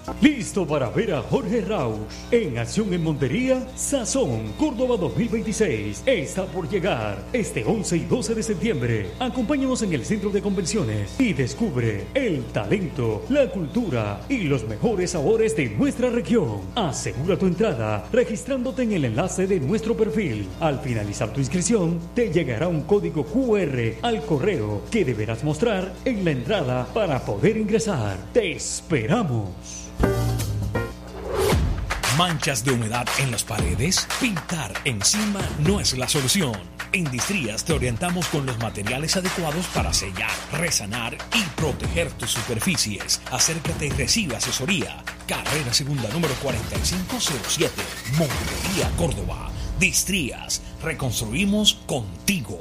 Listo para ver a Jorge Rauch en acción en Montería. Sazón Córdoba 2026 está por llegar este 11 y 12 de septiembre. Acompáñanos en el centro de convenciones y descubre el talento, la cultura y los mejores sabores de nuestra región. Asegura tu entrada registrándote en el enlace de nuestro perfil. Al finalizar tu inscripción, te llegará un código QR al correo que deberás mostrar en la entrada para poder ingresar. ¡Te esperamos! ¿Manchas de humedad en las paredes? Pintar encima no es la solución. En Distrías te orientamos con los materiales adecuados para sellar, resanar y proteger tus superficies. Acércate y recibe asesoría. Carrera Segunda número 4507, Montería, Córdoba. Distrías, reconstruimos contigo.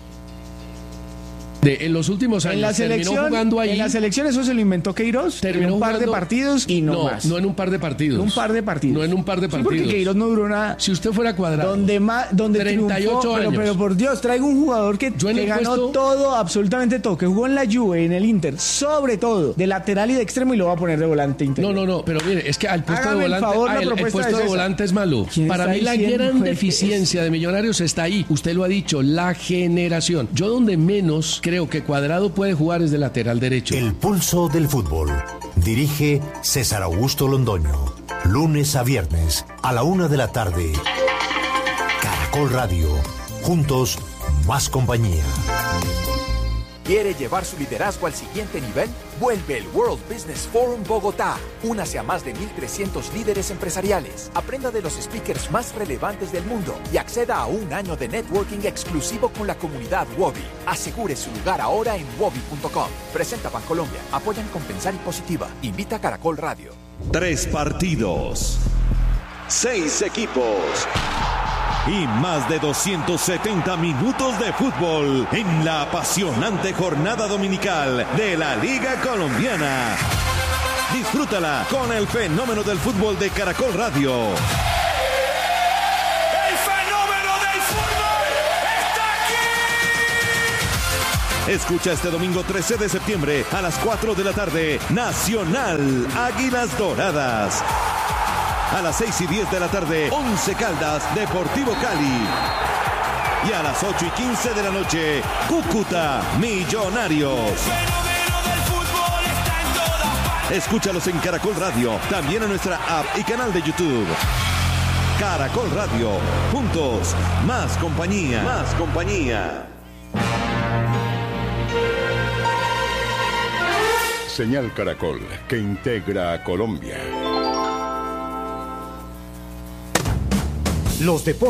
En los últimos años terminó jugando ahí. En la selección eso se lo inventó Queiroz. Terminó en un par jugando, de partidos y no más. No en un par de partidos. Un par de partidos. No en un par de partidos. Sí, porque Queiroz no duró nada. Si usted fuera Cuadrado. Donde 38 triunfó, años. Pero por Dios, traigo un jugador que ganó todo, absolutamente todo. Que jugó en la Juve, en el Inter, sobre todo, de lateral y de extremo y lo va a poner de volante interior. No, pero mire, es que al puesto Hágame de volante, el favor, el puesto de volante es malo. Para mí la gran deficiencia de Millonarios está ahí. Usted lo ha dicho, la generación. Yo donde menos creo que Cuadrado puede jugar es de lateral derecho. El pulso del fútbol. Dirige César Augusto Londoño. Lunes a viernes a la 1 de la tarde. Caracol Radio. Juntos, más compañía. ¿Quiere llevar su liderazgo al siguiente nivel? Vuelve el World Business Forum Bogotá. Únase a más de 1.300 líderes empresariales. Aprenda de los speakers más relevantes del mundo y acceda a un año de networking exclusivo con la comunidad Wobi. Asegure su lugar ahora en wobi.com. Presenta Bancolombia. Apoyan Compensar y Positiva. Invita a Caracol Radio. 3 partidos, 6 equipos y más de 270 minutos de fútbol en la apasionante jornada dominical de la Liga Colombiana. Disfrútala con el fenómeno del fútbol de Caracol Radio. ¡El fenómeno del fútbol está aquí! Escucha este domingo 13 de septiembre a las 4 de la tarde, Nacional Águilas Doradas. A las 6:10 de la tarde, 11 Caldas, Deportivo Cali. Y a las 8:15 de la noche, Cúcuta, Millonarios. Escúchalos en Caracol Radio, también en nuestra app y canal de YouTube. Caracol Radio, juntos, más compañía. Más compañía. Señal Caracol, que integra a Colombia. Los deportes.